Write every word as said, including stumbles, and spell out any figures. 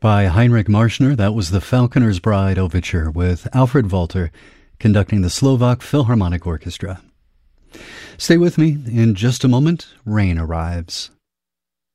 By Heinrich Marschner, that was the Falconer's Bride Overture with Alfred Walter conducting the Slovak Philharmonic Orchestra. Stay with me. In just a moment, rain arrives.